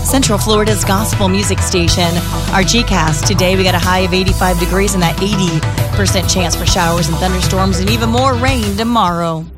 Central Florida's gospel music station. Our GCast today, we got a high of 85 degrees and that 80% chance for showers and thunderstorms and even more rain tomorrow.